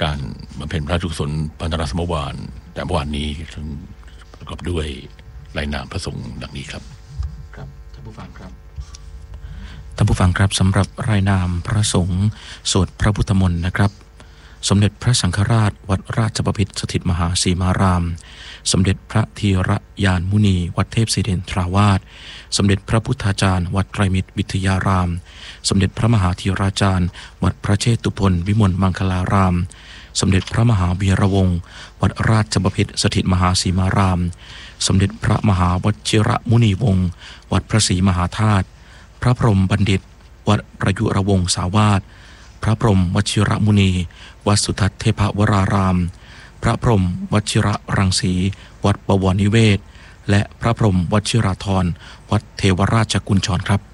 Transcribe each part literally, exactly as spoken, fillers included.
การบำเพ็ญพระราชกุศลพันธนาสมวานแต่เมื่อวานนี้ประกอบด้วยรายนามพระสงฆ์ดังนี้ครับครับท่านผู้ฟังครับท่านผู้ฟังครับสำหรับรายนามพระสงฆ์สวดพระพุทธมนต์นะครับสมเด็จพระสังฆราชวัดราชบพิตรสถิตมหาสีมารามสมเด็จพระธีรยานมุนีวัดเทพศิรินทราวาสสมเด็จพระพุทธาจารย์วัดไตรมิตรวิทยารามสมเด็จพระมหาธีราจารย์วัดพระเชตุพนวิมลมังคลารามสมเด็จพระมหาวีระวงศ์วัดราชบพิตรสถิตมหาสีมารามสมเด็จพระมหาวชิระมุนีวงศ์วัดพระศรีมหาธาตุพระพรหมบัณฑิตวัดประยุรวงศาวาสพระพรหมวชิระมุนีวัดสุทัศน์เทพวรารามพระพรหมวชิระรังสีวัดบวรนิเวศและพระพรหมวชิราธรวัดเทวราชกุญชรครับ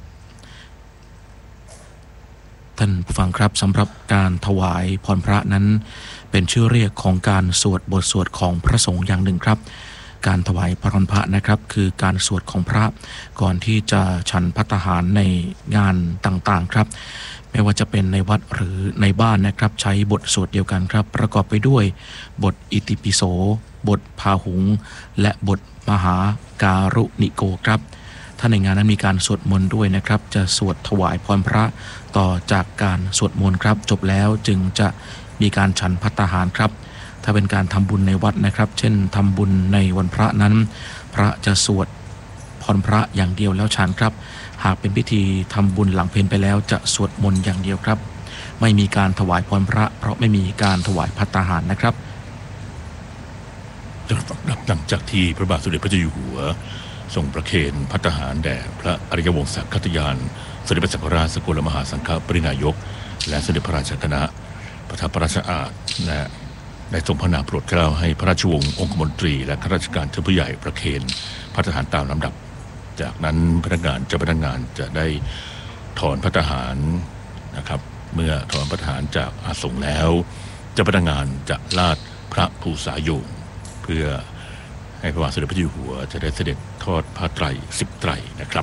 ท่านผู้ฟังครับสำหรับการถวายพรพระนั้นเป็นชื่อเรียกของการสวดบทสวดของพระสงฆ์อย่างหนึ่งครับการถวายพรพระนะครับคือการสวดของพระก่อนที่จะฉันภัตตาหารในงานต่างๆครับไม่ว่าจะเป็นในวัดหรือในบ้านนะครับใช้บทสวดเดียวกันครับประกอบไปด้วยบทอิติปิโสบทพาหุงและบทมหาการุณิโกครับถ้าในงานนั้นมีการสวดมนต์ด้วยนะครับจะสวดถวายพรพระต่อจากการสวดมนต์ครับจบแล้วจึงจะมีการฉันภัตตาหารครับถ้าเป็นการทำบุญในวัดนะครับเช่นทำบุญในวันพระนั้นพระจะสวดพรพระอย่างเดียวแล้วฉันครับหากเป็นพิธีทำบุญหลังเพลไปแล้วจะสวดมนต์อย่างเดียวครับไม่มีการถวายพรพระเพราะไม่มีการถวายภัตตาหารนะครับหลังจากที่พระบาทสมเด็จพระเจ้าอยู่หัวทรงประเคนภัตตาหารแด่พระอริยวงศคัตยานสมเด็จพระสังฆราชสกลมหาสังฆปรินายกและสมเด็จพระราชคณะประทับพระราชอาสน์และได้ทรงพระนามโปรดเกล้าให้พระราชวงศ์องคมนตรีและข้าราชการชั้นผู้ใหญ่ประเคนภัตตาหารตามลำดับจากนั้นพนักงานเจ้าพนักงานจะได้ถอนภัตตาหารนะครับเมื่อถอนภัตตาหารจากอาสงฆ์แล้วเจ้าพนักงานจะลาดพระภูษาโยงเพื่อให้พระบาทสมเด็จพระเจ้าอยู่หัวจะได้เสด็จทอดผ้าไตรสิบไตรนะครับ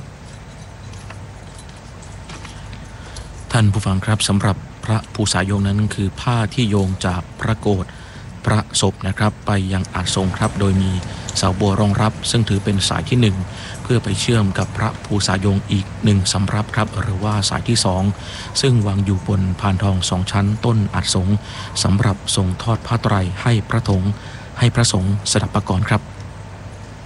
ท่านผู้ฟังครับสำหรับพระภูษาโยงนั้นคือผ้าที่โยงจากพระโกฐพระศพนะครับไปยังอาสงฆ์ครับโดยมีเสาบัวรองรับซึ่งถือเป็นสายที่หนึ่งเพื่อไปเชื่อมกับพระภูษาโยงอีกหนึ่งสำรับครับหรือว่าสายที่สองซึ่งวางอยู่บนพานทองสองชั้นต้นอาสงฆ์สำหรับทรงทอดผ้าไตรให้พระธงให้พระสงฆ์สดับประกรณ์ครับ